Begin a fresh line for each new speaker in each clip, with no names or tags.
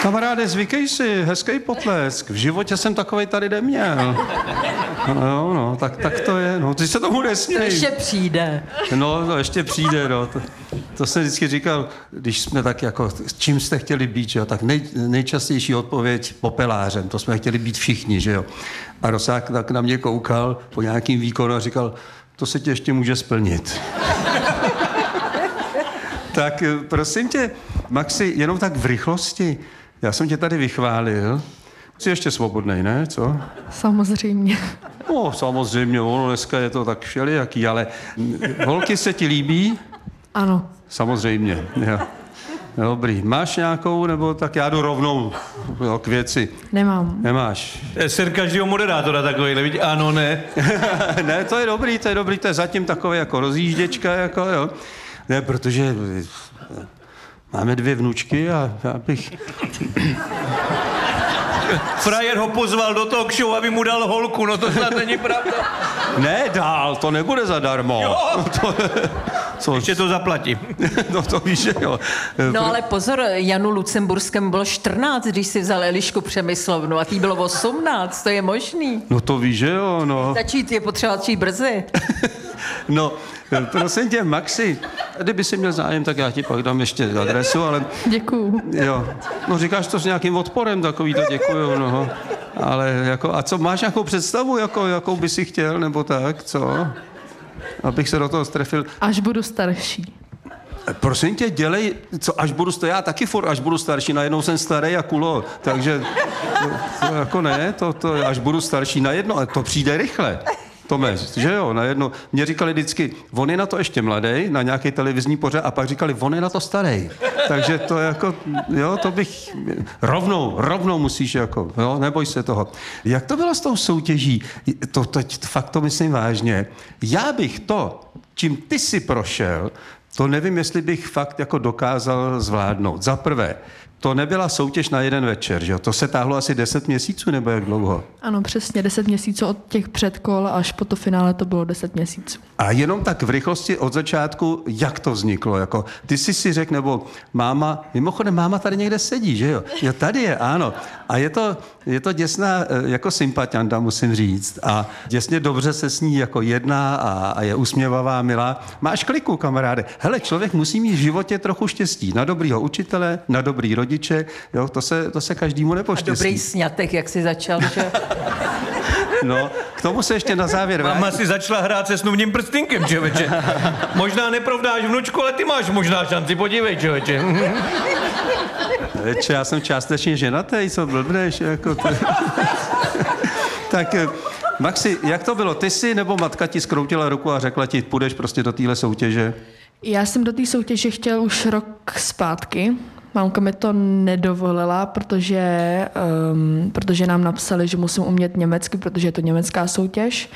Kamaráde, zvykej si, hezký potlesk. V životě jsem takovej tady neměl. No, tak to je, no, ty se tomu nesměj.
To ještě přijde.
No, to ještě přijde, no. To jsem vždycky říkal, když jsme tak jako, čím jste chtěli být, že jo, tak nejčastější odpověď popelářem, to jsme chtěli být všichni, že jo. A Rosák tak na mě koukal po nějakým výkonu a říkal, to se tě ještě může splnit. Tak prosím tě, Maxi, jenom tak v rychlosti, já jsem tě tady vychválil. Jsi ještě svobodnej, ne? Co?
Samozřejmě.
No, samozřejmě, ono dneska je to tak všelijaký, ale holky se ti líbí?
Ano.
Samozřejmě, jo. Dobrý. Máš nějakou, nebo tak já jdu rovnou k věci?
Nemám.
Nemáš?
Sir každého moderátora takovýhle, vidí? Ano, ne.
Ne, to je dobrý, to je zatím takové jako rozjížděčka, jako jo. Ne, protože máme 2 vnučky a já bych...
Frajer ho pozval do talk show, aby mu dal holku, no to snad není pravda.
Ne, dál, to nebude zadarmo.
Jo.
Co?
Ještě to zaplatím.
No to víš, že jo.
No ale pozor, Janu Lucemburskému bylo 14, když si vzal Elišku Přemyslovnu a tý bylo 18, to je možný.
No to víš, že jo, no.
Začít je potřeba začít brzy.
No, prosím tě, Maxi, kdyby si měl zájem, tak já ti pak dám ještě adresu, ale...
Děkuju.
Jo, no říkáš to s nějakým odporem, takový to děkuju, no. Ale jako, a co, máš nějakou představu, jakou by si chtěl, nebo tak, co? Abych se do toho strefil.
Až budu starší.
Prosím tě, dělej, co, až budu starší, já taky furt, až budu starší, najednou jsem starý a kulo, takže to jako ne, to až budu starší najednou, ale to přijde rychle. Tome, že jo, najednou. Mě říkali vždycky, on je na to ještě mladý, na nějaký televizní pořad, a pak říkali, on je na to starý. Takže to jako, jo, to bych, rovnou musíš jako, jo, neboj se toho. Jak to bylo s tou soutěží? Fakt to myslím vážně. Já bych to, čím ty si prošel, to nevím, jestli bych fakt jako dokázal zvládnout. Za prvé, to nebyla soutěž na jeden večer, že jo? To se táhlo asi 10 měsíců, nebo jak dlouho?
Ano, přesně 10 měsíců od těch předkol až po to finále to bylo 10 měsíců.
A jenom tak v rychlosti od začátku, jak to vzniklo? Jako, ty jsi si řekl, nebo máma, mimochodem máma tady někde sedí, že jo? Jo, tady je, ano. A je to děsná jako sympatianta, musím říct. A děsně dobře se s ní jako jedná a je usměvavá, milá. Máš kliku, kamaráde. Hele, člověk musí mít v životě trochu štěstí. Na dobrýho učitele, na dobrý rodiče, jo, to se každému nepoštěstí.
A dobrý sňatek, jak jsi začal, že?
No, k tomu se ještě na závěr vrátím.
Mama si začala hrát se snubním prstínkem, člověče. Možná neprovdáš vnučku, ale ty máš možná šanci, podívej, člověče.
Já jsem částečně ženatý, co blbneš, jako to... Tak, Maxi, jak to bylo? Ty jsi nebo matka ti skroutila ruku a řekla ti, půjdeš prostě do téhle soutěže?
Já jsem do té soutěže chtěl už rok zpátky. Mamka mi to nedovolila, protože nám napsali, že musím umět německy, protože je to německá soutěž.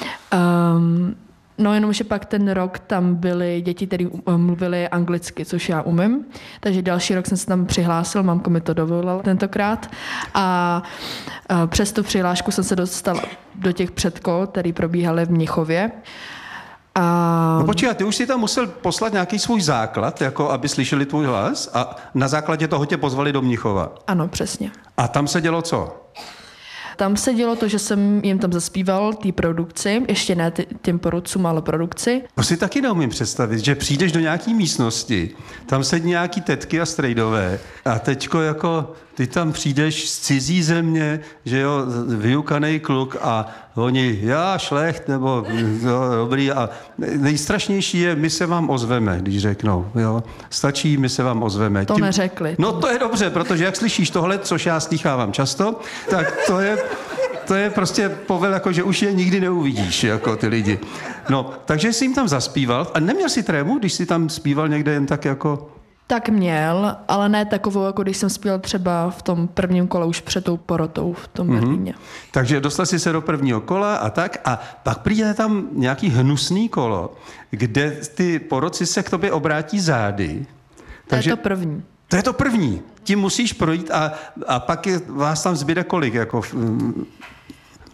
No jenom, že pak ten rok tam byly děti, které mluvily anglicky, což já umím. Takže další rok jsem se tam přihlásil, mamka mi to dovolila tentokrát. A přes tu přihlášku jsem se dostala do těch předkol, které probíhaly v Mnichově.
No počkej, ty už si tam musel poslat nějaký svůj základ, jako aby slyšeli tvůj hlas, a na základě toho tě pozvali do Mnichova.
Ano, přesně.
A tam se dělo co?
Tam se dělo to, že jsem jim tam zaspíval té produkci, ještě ne těm porodcům, ale produkci.
To si taky neumím představit, že přijdeš do nějaký místnosti, tam sedí nějaký tetky a strejdové a teďko jako ty tam přijdeš z cizí země, že jo, vyukanej kluk a oni, já šlecht, nebo jo, dobrý, a nejstrašnější je, my se vám ozveme, když řeknou, jo, stačí, my se vám ozveme.
To neřekli.
No to je dobře, protože jak slyšíš tohle, což já slýchávám často, tak to je prostě povel, jako že už je nikdy neuvidíš, jako ty lidi. No, takže jsi jim tam zaspíval a neměl jsi trému, když jsi tam zpíval někde jen tak jako...
Tak měl, ale ne takovou, jako když jsem zpíval třeba v tom prvním kole už před tou porotou v tom Berlíně.
Takže dostal jsi se do prvního kola a tak a pak přijde tam nějaký hnusný kolo, kde ty poroci se k tobě obrátí zády.
Takže... To je to první.
To je to první. Tím musíš projít a pak vás tam zbyde kolik? Jako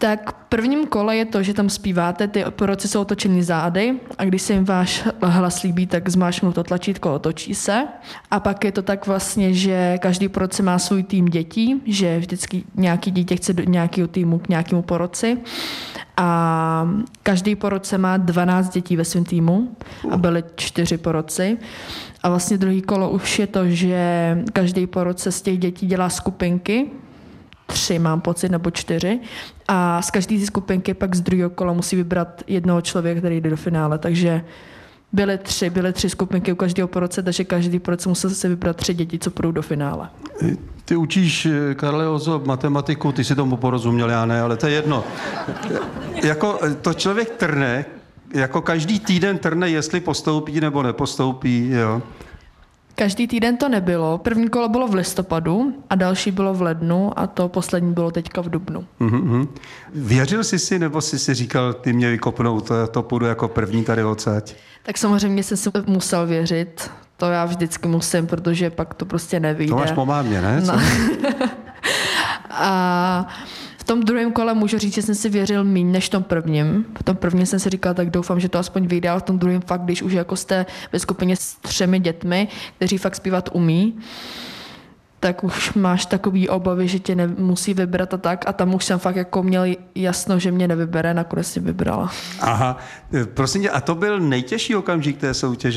Tak v prvním kole je to, že tam zpíváte, ty poroci jsou otočený zády a když se jim váš hlas líbí, tak zmáčknu to tlačítko, otočí se. A pak je to tak vlastně, že každý poroce má svůj tým dětí, že vždycky nějaký dítě chce do nějakého týmu k nějakému poroci. A každý poroce má 12 dětí ve svém týmu a byly 4 poroci. A vlastně druhý kolo už je to, že každý poroce z těch dětí dělá skupinky, 3 mám pocit, nebo 4. A z každé té skupinky pak z druhého kola musí vybrat jednoho člověka, který jde do finále. Takže byly 3 skupinky u každého poroce, takže každý poroce musel se vybrat 3 děti, co půjdou do finále.
Ty učíš, Karle Ozo, matematiku, ty si tomu porozuměl, já ne, ale to je jedno. Jako to člověk trne, jako každý týden trne, jestli postoupí nebo nepostoupí, jo.
Každý týden to nebylo. První kolo bylo v listopadu a další bylo v lednu a to poslední bylo teďka v dubnu.
Mm-hmm. Věřil jsi si, nebo jsi si říkal, ty mě vykopnou, to půjdu jako první tady odsaď?
Tak samozřejmě jsem si musel věřit. To já vždycky musím, protože pak to prostě nevyjde.
To máš po mámě, ne?
No. A v tom druhém kole můžu říct, že jsem si věřil míň než v tom prvním. V tom prvním jsem si říkal, tak doufám, že to aspoň vyjde, ale v tom druhém fakt, když už jako jste ve skupině s 3 dětmi, kteří fakt zpívat umí, tak už máš takový obavy, že tě musí vybrat a tak. A tam už jsem fakt jako měl jasno, že mě nevybere, nakonec si vybrala.
Aha, prosím tě, a to byl nejtěžší okamžik té soutěže,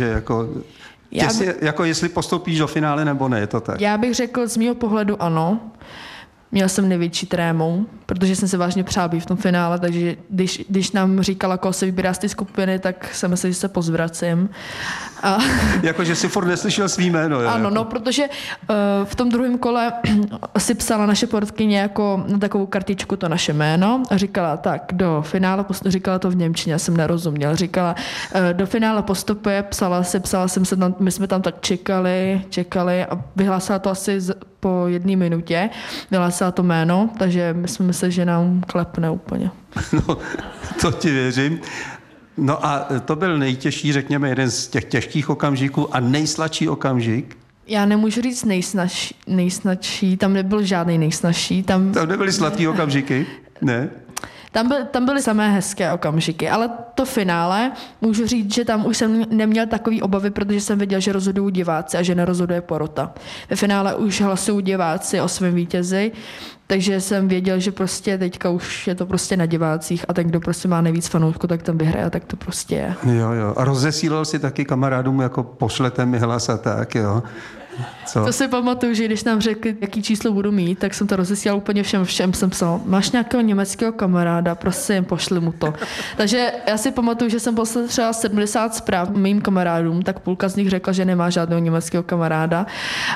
jako jestli postoupíš do finále nebo ne, je to tak?
Já bych řekl z mého pohledu ano. Měl jsem největší trému, protože jsem se vážně přál být v tom finále, takže když nám říkala, koho se vybírá z té skupiny, tak jsem myslel, že se pozvracím. A...
Jakože si furt neslyšel svý jméno. Jo?
Ano, no, protože v tom druhém kole si psala naše porotkyně jako na takovou kartičku to naše jméno a říkala, tak do finále, říkala to v němčině, já jsem nerozuměl, říkala, do finále postupuje, psala jsem se tam, my jsme tam tak čekali a vyhlásila to asi po 1 minutě, vyhlásila to jméno, takže my jsme mysleli, že nám klepne úplně.
No, to ti věřím. No a to byl nejtěžší, řekněme, jeden z těch těžkých okamžiků a nejsladší okamžik.
Já nemůžu říct nejsnadší, tam nebyl žádný nejsnadší. Tam
nebyly sladký okamžiky? Ne?
Tam byly samé hezké okamžiky, ale to finále, můžu říct, že tam už jsem neměl takový obavy, protože jsem věděl, že rozhodují diváci a že nerozhoduje porota. Ve finále už hlasují diváci o svém vítězi, takže jsem věděl, že prostě teďka už je to prostě na divácích a ten, kdo prostě má nejvíc fanoušků, tak tam vyhraje, tak to prostě je.
Jo. A rozesílal si taky kamarádům, jako pošlete mi hlas a tak, jo? Co?
To si pamatuju, že když nám řekli, jaký číslo budu mít, tak jsem to rozesílal úplně všem jsem psal, máš nějakého německého kamaráda, prosím, pošli mu to. Takže já si pamatuju, že jsem poslal třeba 70 zpráv mým kamarádům, tak půlka z nich řekla, že nemá žádného německého kamaráda,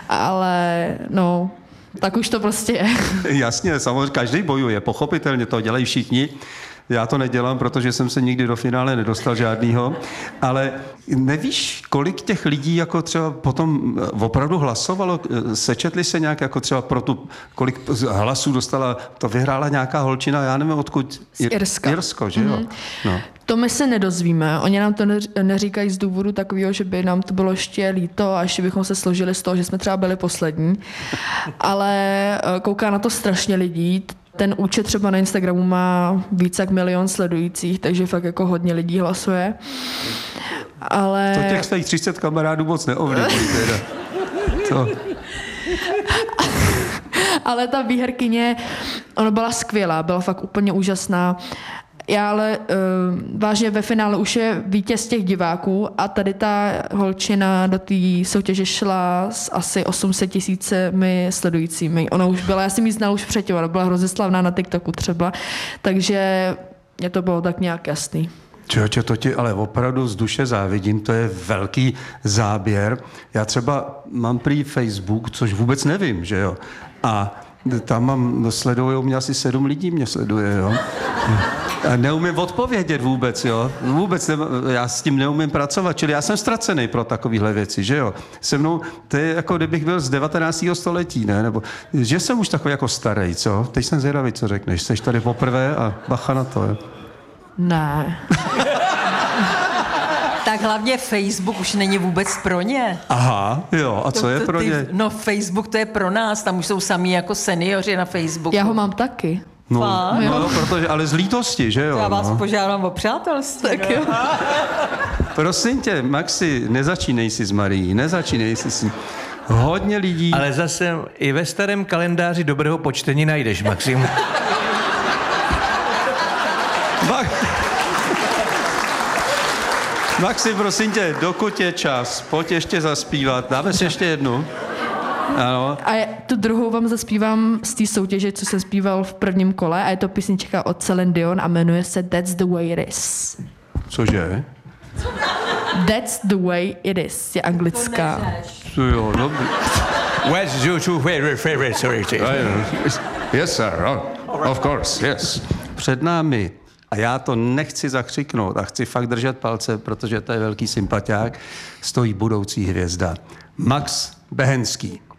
ale no, tak už to prostě je.
Jasně, samozřejmě každý bojuje, pochopitelně to dělají všichni. Já to nedělám, protože jsem se nikdy do finále nedostal žádnýho, ale nevíš, kolik těch lidí jako třeba potom opravdu hlasovalo? Sečetli se nějak jako třeba pro tu, kolik hlasů dostala, to vyhrála nějaká holčina, já nevím odkud.
Z Irska.
Irsko, že jo? No.
To my se nedozvíme. Oni nám to neříkají z důvodu takového, že by nám to bylo ještě líto a ještě bychom se složili z toho, že jsme třeba byli poslední. Ale kouká na to strašně lidí. Ten účet třeba na Instagramu má více jak 1 milion sledujících, takže fakt jako hodně lidí hlasuje. Ale...
To těch svých 30 kamarádů moc neovlivní teda. To...
Ale ta výherkyně, ona byla skvělá, byla fakt úplně úžasná. Já ale vážně ve finále už je vítěz těch diváků a tady ta holčina do té soutěže šla s asi 800 000 sledujícími. Ona už byla, já jsem ji znala už předtím, ona byla hrozně slavná na TikToku třeba, takže mě to bylo tak nějak jasný.
Čoče, to ti ale opravdu z duše závidím, to je velký záběr. Já třeba mám prý Facebook, což vůbec nevím, že jo, a tam sledujou mě asi 7 lidí, mě sleduje, jo. A neumím odpovědět vůbec, jo. Já s tím neumím pracovat, čili já jsem ztracený pro takovéhle věci, že jo. Se mnou, to je jako kdybych byl z 19. století, ne? Nebo, že jsem už takový jako starý, co? Teď jsem zvědavý, co řekneš. Jsi tady poprvé a bacha na to, jo.
Ne.
Tak hlavně Facebook už není vůbec pro ně.
Aha, jo, a co je pro ně?
No Facebook to je pro nás, tam už jsou sami jako seniori na Facebooku.
Já ho mám taky.
No, protože, ale z lítosti, že jo?
Já vás
no.
požádám o přátelství.
Tak jo.
Prosím tě, Maxi, nezačínej si s Marií, nezačínej si s ní. Hodně lidí...
Ale zase i ve starém kalendáři dobrého počtení najdeš, Maxim.
Maxi, prosím tě, dokud je čas, pojď ještě zaspívat. Dáme si ještě jednu? Ano.
A tu druhou vám zaspívám z té soutěže, co jsem zpíval v prvním kole, a je to písnička od Celine Dion a jmenuje se That's the way it is.
Cože?
That's the way it is, je anglická.
To jo, dobrý.
What's your favorite story?
Yes, sir. Of course, yes. Před námi, a já to nechci zakřiknout a chci fakt držet palce, protože to je velký sympatiák, stojí budoucí hvězda. Max Behenský.